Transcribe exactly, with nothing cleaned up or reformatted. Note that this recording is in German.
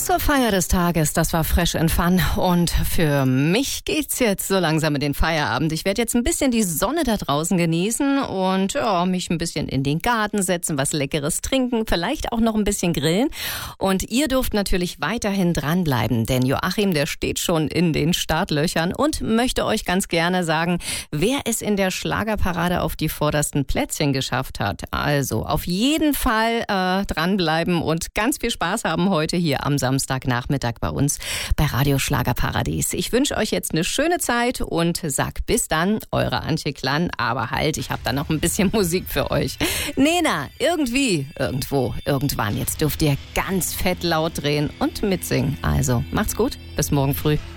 Zur Feier des Tages, das war Fresh and Fun und für mich geht's jetzt so langsam in den Feierabend. Ich werde jetzt ein bisschen die Sonne da draußen genießen und ja, mich ein bisschen in den Garten setzen, was Leckeres trinken, vielleicht auch noch ein bisschen grillen. Und ihr dürft natürlich weiterhin dranbleiben, denn Joachim, der steht schon in den Startlöchern und möchte euch ganz gerne sagen, wer es in der Schlagerparade auf die vordersten Plätzchen geschafft hat. Also auf jeden Fall äh, dranbleiben und ganz viel Spaß haben heute hier am Samstagnachmittag bei uns bei Radio Schlagerparadies. Ich wünsche euch jetzt eine schöne Zeit und sag bis dann, eure Antje Klann. Aber halt, ich habe da noch ein bisschen Musik für euch. Nena, irgendwie, irgendwo, irgendwann. Jetzt dürft ihr ganz fett laut drehen und mitsingen. Also, macht's gut, bis morgen früh.